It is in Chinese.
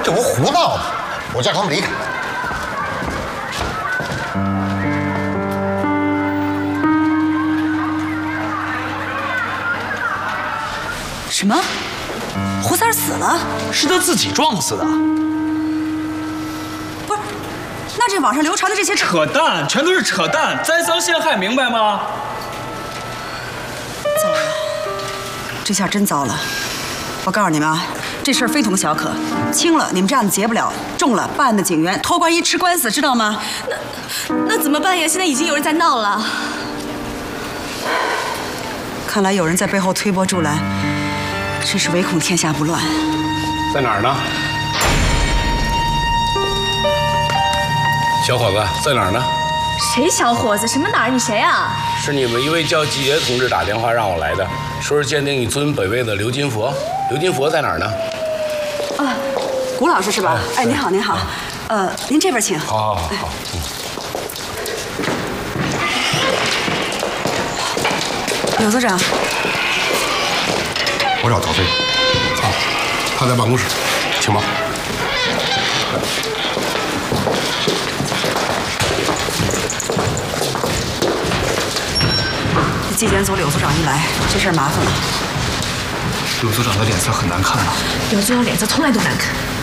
这不胡闹吗？我叫他们离开。 什么？胡三儿死了？ 是他自己撞死的。 不是，那这网上流传的这些扯淡，全都是扯淡，栽赃陷害，明白吗？ 糟了，这下真糟了！我告诉你们啊，这事儿非同小可，轻了你们这案子结不了，重了办案的警员托关一吃官司，知道吗？ 那怎么办呀？现在已经有人在闹了。 看来有人在背后推波助澜，真是唯恐天下不乱。 在哪儿呢？小伙子在哪儿呢？ 谁小伙子？什么哪儿？你谁啊？ 是你们一位叫季杰同志打电话让我来的，说是鉴定一尊北魏的鎏金佛。鎏金佛在哪儿呢？ 啊，谷老师是吧？哎，您好，您好。您这边请。 好。 柳组长， 我找陶飞。 好，他在办公室，请吧。 这纪检组柳组长一来，这事儿麻烦了。 柳组长的脸色很难看啊。 柳组长脸色从来都难看。